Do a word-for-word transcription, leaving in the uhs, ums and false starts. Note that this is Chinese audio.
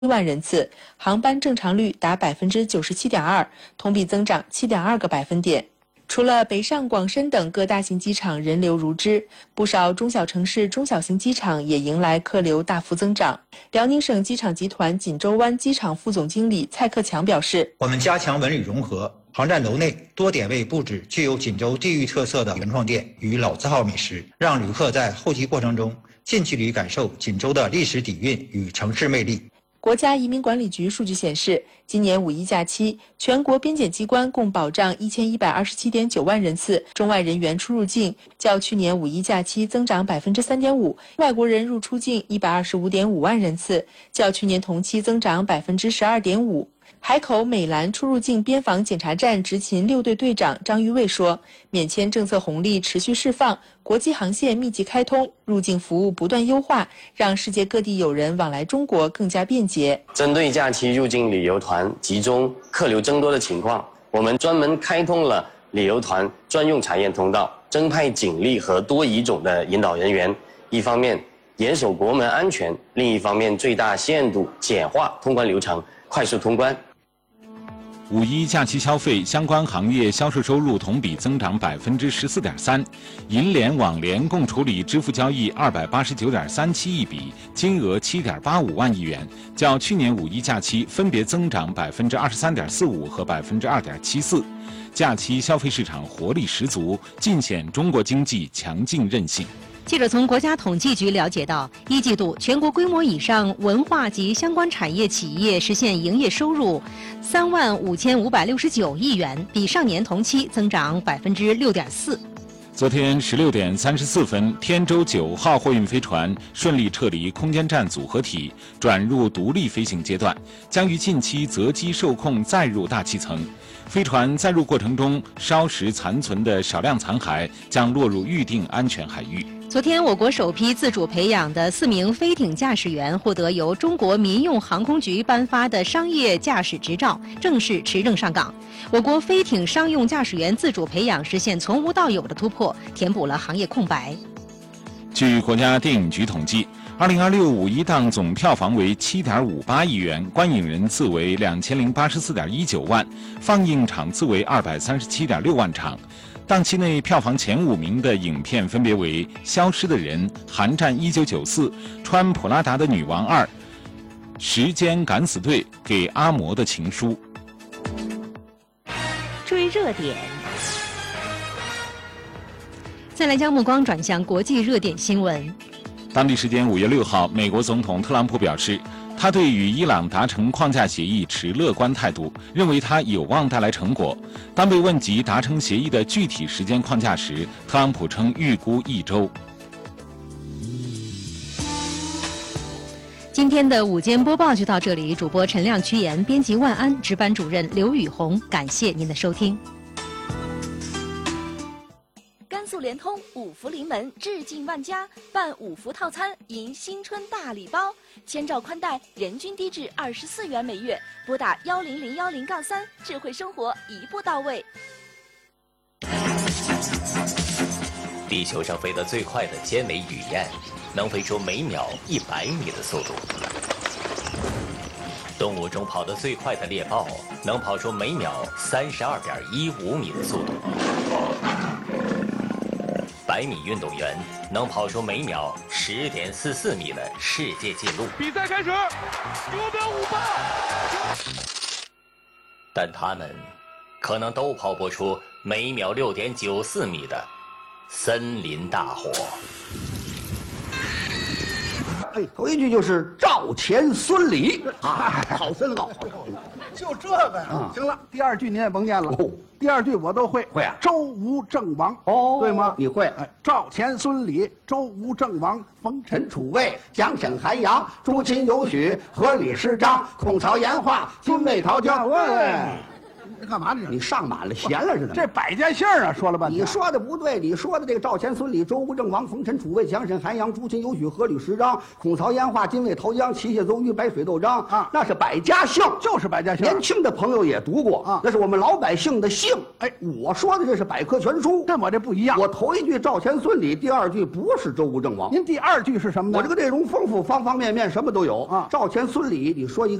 万人次，航班正常率达百分之九十七点二，同比增长七点二个百分点。除了北上广深等各大型机场人流如织，不少中小城市中小型机场也迎来客流大幅增长。辽宁省机场集团锦州湾机场副总经理蔡克强表示， 我们加强文旅融合，航站楼内多点位布置具有锦州地域特色的原创店与老字号美食，让旅客在候机过程中近距离感受锦州的历史底蕴与城市魅力。 国家移民管理局数据显示，今年五一假期，全国边检机关共保障一千一百二十七点九万人次中外人员出入境，较去年五一假期增长百分之三点五；外国人入出境一百二十五点五万人次，较去年同期增长百分之十二点五。海口美兰出入境边防检查站执勤六队队长张玉卫说，免签政策红利持续释放，国际航线密集开通，入境服务不断优化，让世界各地友人往来中国更加便捷。 针对假期入境旅游团集中客流增多的情况，我们专门开通了旅游团专用查验通道，增派警力和多语种的引导人员，一方面严守国门安全，另一方面最大限度简化通关流程，快速通关。 五一假期消费相关行业销售收入同比增长百分之十四点三，银联、网联共处理支付交易二百八十九点三七亿笔，金额七点八五万亿元，较去年五一假期分别增长百分之二十三点四五和百分之二点七四。假期消费市场活力十足，尽显中国经济强劲韧性。 记者从国家统计局了解到，一季度全国规模以上文化及相关产业企业实现营业收入三万五千五百六十九亿元，比上年同期增长百分之六点四。 昨天十六点三十四分，天舟九号货运飞船顺利撤离空间站组合体，转入独立飞行阶段，将于近期择机受控载入大气层。飞船载入过程中烧蚀残存的少量残骸将落入预定安全海域。 昨天，我国首批自主培养的四名飞艇驾驶员获得由中国民用航空局颁发的商业驾驶执照，正式持证上岗。我国飞艇商用驾驶员自主培养实现从无到有的突破，填补了行业空白。 据国家电影局统计，二零二六五一档总票房为七点五八亿元，观影人次为两千零八十四点一九万，放映场次为二百三十七点六万场。档期内票房前五名的影片分别为《消失的人》、《寒战一九九四》、《穿普拉达的女王二》、《时间敢死队》、《给阿嬷的情书》。 追热点，再来将目光转向国际热点新闻。 当地时间五月六号，美国总统特朗普表示，他对与伊朗达成框架协议持乐观态度，认为它有望带来成果。当被问及达成协议的具体时间框架时，特朗普称预估一周。 今天的午间播报就到这里，主播陈亮、屈岩，编辑万安，值班主任刘雨红，感谢您的收听。 甘肃联通五福临门，致敬万家，办五福套餐迎新春大礼包，千兆宽带人均低至二十四元每月，拨打幺零零幺零杠三，智慧生活一步到位。 地球上飞得最快的尖尾雨燕，能飞出每秒一百米的速度。动物中跑得最快的猎豹，能跑出每秒三十二点一五米的速度。百米运动员能跑出每秒十点四四米的世界纪录。 比赛开始，六秒五八。 但他们可能都跑不出每秒六点九四米的森林大火。 哎，头一句就是赵钱孙李啊，好深奥， 就这个呀。嗯、行了，第二句您也甭念了。哦、第二句我都会。 会啊。 周吴郑王。 哦， 对吗？ 你会。 哎，赵钱孙李，周吴郑王，冯陈楚卫，蒋沈韩杨，朱秦尤许，阖闾施张，孔曹颜华，金魏陶焦。喂， 这干嘛呢？ 你上满了，闲了似的。 这百家姓啊，说了半天。 你说的不对，你说的这个赵钱孙李周吴郑王冯陈楚魏强沈韩杨朱秦尤许何吕石张孔曹燕华金魏陶姜齐谢邹豫白水窦张啊，那是百家姓， 就是百家姓。 年轻的朋友也读过啊，那是我们老百姓的姓。哎，我说的这是百科全书， 跟我这不一样。 我头一句赵钱孙李，第二句不是周吴郑王。 您第二句是什么呢？ 我这个内容丰富，方方面面什么都有啊。赵钱孙李，你说一个。